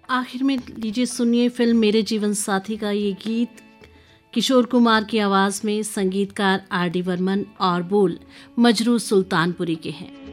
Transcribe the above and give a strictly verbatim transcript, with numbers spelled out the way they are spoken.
आखिर में लीजिए सुनिए फिल्म मेरे जीवन साथी का ये गीत किशोर कुमार की आवाज़ में, संगीतकार आर डी बर्मन और बोल मजरू सुल्तानपुरी के हैं।